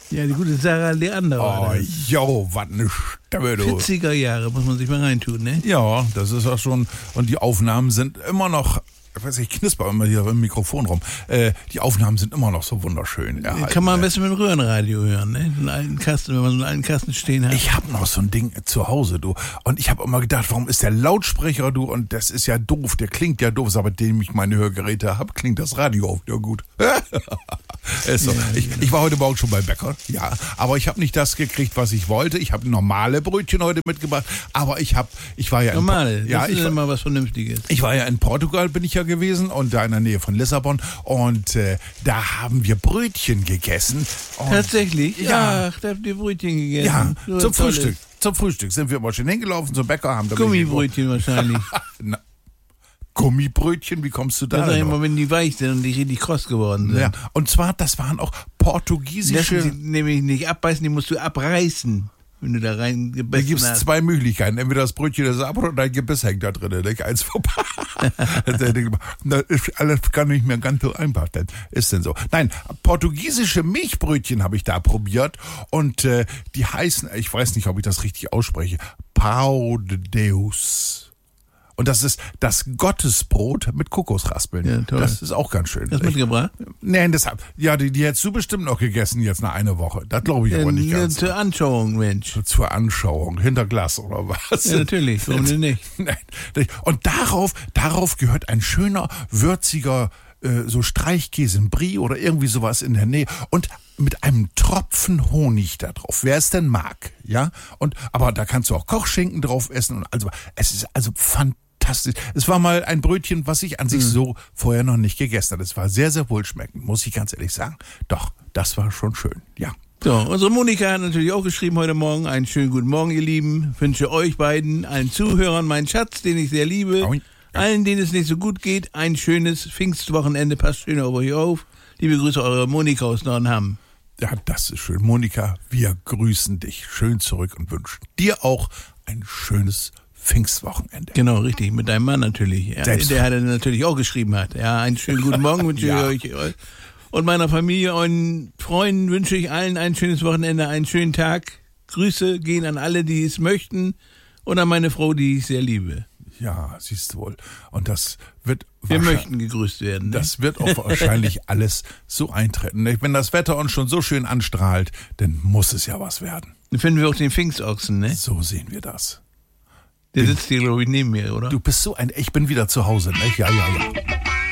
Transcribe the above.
Ja, die gute Sarah Leander. Oh, jo, was eine Stimme, du. 40er Jahre, muss man sich mal reintun, ne? Ja, das ist auch schon, und die Aufnahmen sind immer noch, ich weiß nicht, ich knisper immer hier im Mikrofon rum. Die Aufnahmen sind immer noch so wunderschön. Kann man am besten mit dem Röhrenradio hören, ne? So einen alten Kasten, wenn man so einen alten Kasten stehen hat. Ich habe noch so ein Ding zu Hause, du. Und ich habe immer gedacht, warum ist der Lautsprecher, du? Und das ist ja doof, der klingt ja doof. Aber seitdem ich meine Hörgeräte habe, klingt das Radio auch wieder gut. Ist so. Ich war heute Morgen schon beim Bäcker, ja. Aber ich habe nicht das gekriegt, was ich wollte. Ich habe normale Brötchen heute mitgebracht. Aber ich war ja normale, ja, das ist ja mal was Vernünftiges. Ich war ja in Portugal, bin ich ja gewesen, und da in der Nähe von Lissabon, und da haben wir Brötchen gegessen. Tatsächlich? Ja. Ach, da habt ihr Brötchen gegessen. Ja, So zum tolles. Frühstück. Zum Frühstück sind wir immer schön hingelaufen zum Bäcker, haben da Gummibrötchen wahrscheinlich. Gummibbrötchen, wie kommst du da Das sag ich denn immer, drauf? wenn die weich sind und die richtig kross geworden sind. Ja, und zwar, das waren auch portugiesische... Lassen sie nämlich nicht abbeißen, die musst du abreißen, wenn du da Da reingebissen gibt es hast. zwei Möglichkeiten. Entweder das Brötchen ist ab oder dein Gebiss hängt da drin. Denk, eins vorbei. Das ist alles gar nicht mehr ganz so einfach. Das ist denn so. Nein, portugiesische Milchbrötchen habe ich da probiert. Und die heißen, ich weiß nicht, ob ich das richtig ausspreche, Pão de Deus. Und das ist das Gottesbrot mit Kokosraspeln. Ja, toll. Das ist auch ganz schön. Hast du mitgebracht? Nein, deshalb. Ja, die hättest du bestimmt noch gegessen jetzt nach einer Woche. Das glaube ich aber nicht ganz. Zur Anschauung, Mensch. Zur Anschauung, hinter Glas oder was? Ja, natürlich, warum denn nicht? Nein. Und darauf gehört ein schöner, würziger, so Streichkäse, ein Brie oder irgendwie sowas in der Nähe. Und mit einem Tropfen Honig da drauf, wer es denn mag, ja? Aber da kannst du auch Kochschinken drauf essen. Und also, es ist also fantastisch. Es war mal ein Brötchen, was ich an sich so vorher noch nicht gegessen habe. Es war sehr, sehr wohlschmeckend, muss ich ganz ehrlich sagen. Doch, das war schon schön, ja. So, unsere Monika hat natürlich auch geschrieben heute Morgen. Einen schönen guten Morgen, ihr Lieben. Wünsche euch beiden, allen Zuhörern, meinen Schatz, den ich sehr liebe. Allen, denen es nicht so gut geht, ein schönes Pfingstwochenende. Passt schön auf euch auf. Liebe Grüße, eure Monika aus Nordenham. Ja, das ist schön. Monika, wir grüßen dich schön zurück und wünschen dir auch ein schönes Pfingstwochenende. Genau, richtig. Mit deinem Mann natürlich. Ja, der hat natürlich auch geschrieben hat. Ja, einen schönen guten Morgen wünsche ich euch. Und meiner Familie und Freunden wünsche ich allen ein schönes Wochenende, einen schönen Tag. Grüße gehen an alle, die es möchten, und an meine Frau, die ich sehr liebe. Ja, siehst du wohl. Und das wird Wir möchten gegrüßt werden. Ne? Das wird auch wahrscheinlich alles so eintreten. Wenn das Wetter uns schon so schön anstrahlt, dann muss es ja was werden. Dann finden wir auch den Pfingstochsen, ne? So sehen wir das. Der sitzt hier, glaube ich, neben mir, oder? Du bist so ich bin wieder zu Hause, ne? Ja.